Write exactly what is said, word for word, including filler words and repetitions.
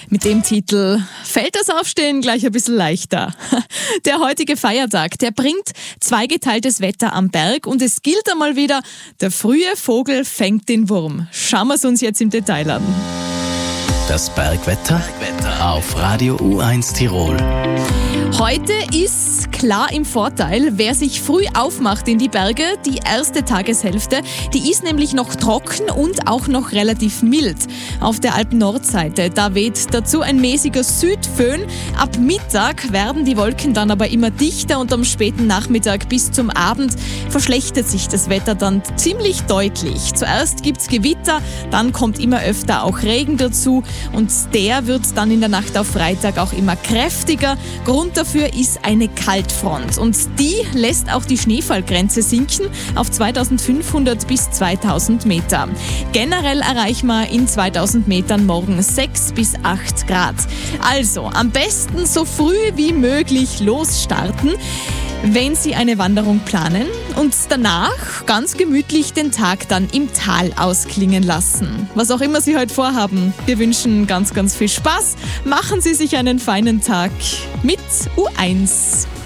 Mit dem Titel fällt das Aufstehen gleich ein bisschen leichter. Der heutige Feiertag, der bringt zweigeteiltes Wetter am Berg und es gilt einmal wieder, der frühe Vogel fängt den Wurm. Schauen wir es uns jetzt im Detail an. Das Bergwetter auf Radio U eins Tirol. Heute ist klar im Vorteil, wer sich früh aufmacht in die Berge. Die erste Tageshälfte, die ist nämlich noch trocken und auch noch relativ mild. Auf der Alpen-Nordseite, da weht dazu ein mäßiger Südföhn. Ab Mittag werden die Wolken dann aber immer dichter und am späten Nachmittag bis zum Abend verschlechtert sich das Wetter dann ziemlich deutlich. Zuerst gibt's Gewitter, dann kommt immer öfter auch Regen dazu und der wird dann in der Nacht auf Freitag auch immer kräftiger. Grund dafür ist eine Kaltfront und die lässt auch die Schneefallgrenze sinken auf zweitausendfünfhundert bis zweitausend Meter. Generell erreichen wir in zweitausend Metern morgen sechs bis acht Grad. Also am besten so früh wie möglich losstarten, wenn Sie eine Wanderung planen und danach ganz gemütlich den Tag dann im Tal ausklingen lassen. Was auch immer Sie heute vorhaben, wir wünschen ganz, ganz viel Spaß. Machen Sie sich einen feinen Tag mit U eins.